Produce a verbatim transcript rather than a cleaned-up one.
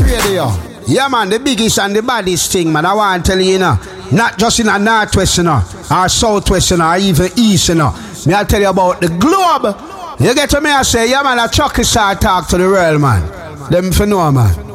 Radio. Yeah, man, the biggest and the baddest thing, man. I want to tell you, you know, not just in a northwest, you know, or southwest, you know, or even east, you know. Me, I'll tell you about the globe. You get to me, I say, yeah, man, a chucky star talk to the world, man. Them for know, man.